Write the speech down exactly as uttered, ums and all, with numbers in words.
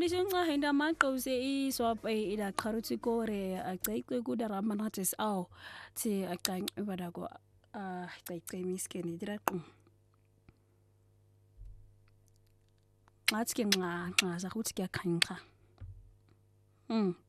Misha nca hinda maqose I swap ay ila qaruti kore aqaiqe kuda ramanatis aw ti aqang ibadago ah aqaiqe miskeni diraqo. Ngathi ke nqa nqa sakuthi kuyakhanqa. Mm.